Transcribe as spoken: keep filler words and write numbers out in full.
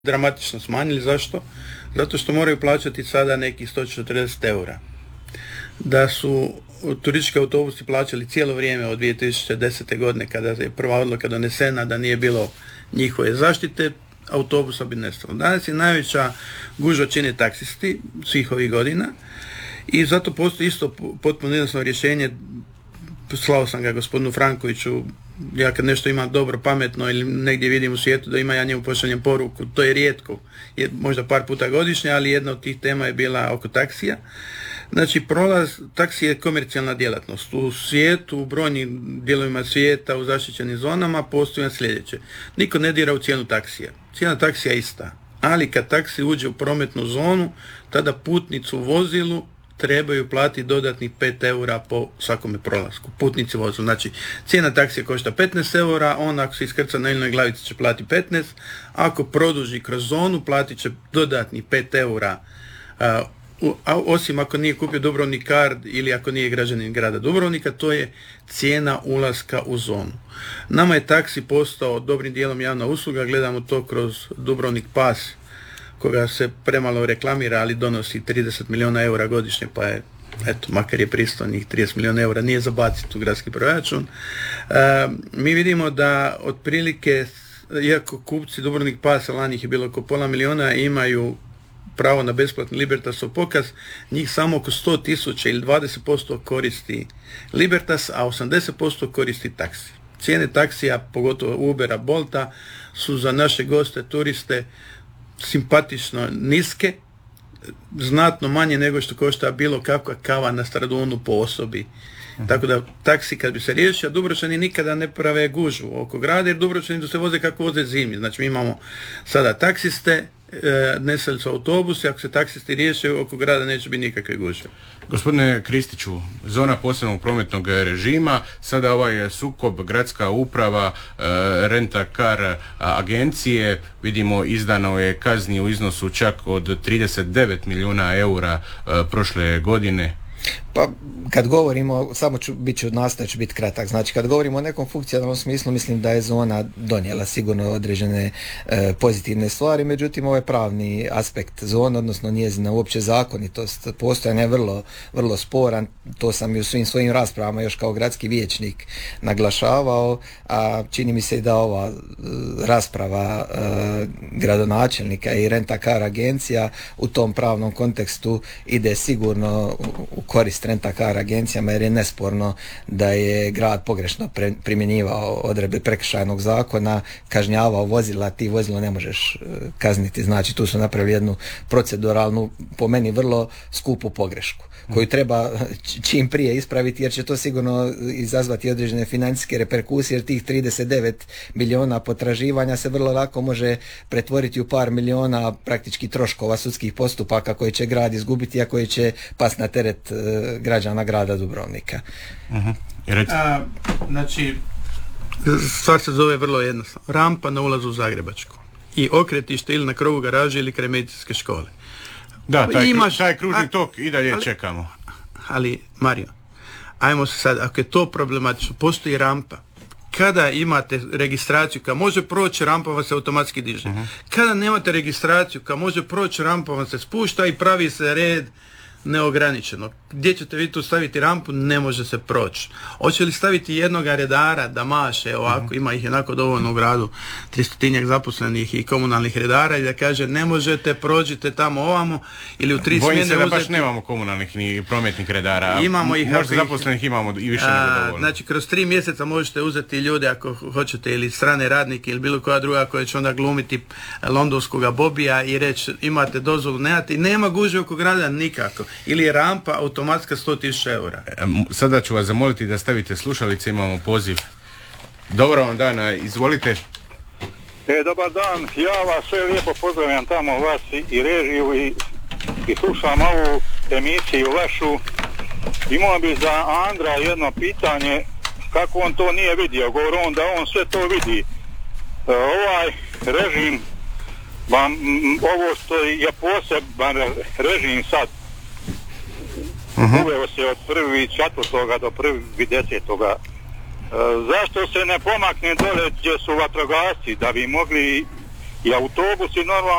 dramatično smanjili. Zašto? Zato što moraju plaćati sada nekih sto četrdeset eura. Da su turistički autobusi plaćali cijelo vrijeme od dvije tisuće desete. godine kada je prva odluka donesena da nije bilo njihove zaštite, autobusa bi nestalo. Danas je najveća gužva čine taksisti svih ovih godina i zato postoji isto potpuno jednostavno rješenje. Slao sam ga gospodinu Frankoviću, ja kad nešto imam dobro, pametno ili negdje vidim u svijetu da ima, ja njemu pošaljem poruku, to je rijetko, je možda par puta godišnje, ali jedna od tih tema je bila oko taksija. Znači, prolaz, taksi je komercijalna djelatnost. U svijetu, u brojnim dijelovima svijeta, u zaštićenim zonama postoji sljedeće. Niko ne dira u cijenu taksija. Cijena taksija je ista. Ali kad taksi uđe u prometnu zonu, tada putnicu u vozilu trebaju platiti dodatnih pet eura po svakome prolasku. Putnici vozu. Znači, cijena taksija košta petnaest eura, on ako se iskrca na ilnoj glavici će platiti petnaest, ako produži kroz zonu, platit će dodatnih pet eura, a, u, a, osim ako nije kupio Dubrovnik Card ili ako nije građanin grada Dubrovnika, to je cijena ulaska u zonu. Nama je taksi postao dobrim dijelom javna usluga, gledamo to kroz Dubrovnik Pas, koga se premalo reklamira, ali donosi trideset milijuna eura godišnje, pa je, eto, makar je pristojnih trideset milijuna eura, nije za baciti u gradski proračun. E, mi vidimo da otprilike, iako kupci Dubrovnik Pasa, lani ih je bilo oko pola milijuna, imaju pravo na besplatni Libertasov pokaz, njih samo oko sto tisuća ili dvadeset posto koristi Libertas, a osamdeset posto koristi taksi. Cijene taksija, pogotovo Ubera, Bolta, su za naše goste, turiste, simpatično niske, znatno manje nego što košta bilo kakva kava na Stradunu po osobi. Uh-huh. Tako da taksi kad bi se riješio, Dubrovčani nikada ne prave gužvu oko grada, jer Dubrovčani se voze kako voze zimi. Znači mi imamo sada taksiste, e, neseli su autobusi, ako se taksisti riješe oko grada neće biti nikakve gužve. Gospodine Kristiću, zona posebnog prometnog režima, sada ovaj sukob, gradska uprava, renta car agencije, vidimo izdano je kazni u iznosu čak od trideset devet milijuna eura prošle godine. Pa kad govorimo, samo ću, bit ću nastavit ću biti kratak, znači kad govorimo o nekom funkcionalnom smislu, mislim da je zona donijela sigurno određene e, pozitivne stvari, međutim ovaj pravni aspekt zone, odnosno njezina uopće zakonitost postojanja je vrlo, vrlo sporan, to sam i u svim svojim raspravama još kao gradski vijećnik naglašavao, a čini mi se i da ova e, rasprava e, gradonačelnika i renta car agencija u tom pravnom kontekstu ide sigurno u, u korist renta car agencijama, jer je nesporno da je grad pogrešno pre, primjenjivao odredbe prekršajnog zakona, kažnjavao vozila, ti vozilo ne možeš kazniti, znači tu su napravili jednu proceduralnu, po meni vrlo skupu pogrešku, koju treba čim prije ispraviti, jer će to sigurno izazvati određene financijske reperkusije, jer tih trideset devet milijuna potraživanja se vrlo lako može pretvoriti u par milijuna praktički troškova sudskih postupaka koje će grad izgubiti, a koji će pas na teret građana grada Dubrovnika. Uh-huh. A, znači, stvar se zove vrlo jednostavno. Rampa na ulazu u Zagrebačku i okretište ili na krovu garaže ili kraj medicinske škole. Da, taj, Imaš, taj kružni a, tok i dalje ali, čekamo. Ali, Mario, ajmo se sad, ako je to problematično, postoji rampa. Kada imate registraciju, kad može proći rampa, vam se automatski diže. Uh-huh. Kada nemate registraciju, kad može proći rampa, vam se spušta i pravi se red neograničeno. Gdje ćete vi tu staviti rampu, ne može se proći. Hoće li staviti jednog redara da maše ovako, mm-hmm. ima ih jednako dovoljno u gradu, tristotinjak zaposlenih i komunalnih redara, i da kaže ne možete, prođite tamo ovamo, ili u tri smjene uzeti. Bojim se da baš nemamo komunalnih ni prometnih redara. Imamo ih. Možda zaposlenih imamo i više nego dovoljno. Znači kroz tri mjeseca možete uzeti ljude ako hoćete, ili strane radnike ili bilo koja druga koja će onda glumiti londonskoga Bobija i reći imate dozvolu, nemate, i nema gužve oko grada nikako. Ili je rampa automatska sto tisuća eura. Sada ću vas zamoliti da stavite slušalice, imamo poziv. Dobro vam dana, izvolite. E, dobar dan, ja vas sve lijepo pozdravljam tamo, vas i režiju i, i slušam ovu emisiju vašu. Imao bi za Andra jedno pitanje, kako on to nije vidio, govori on da on sve to vidi. E, ovaj režim, vam, ovo što je poseban režim sad, Uh-huh. uveo se od prvi četvrtoga do prvi desetoga. E, zašto se ne pomakne dole gdje su vatrogasci, da bi mogli i autobusi normalno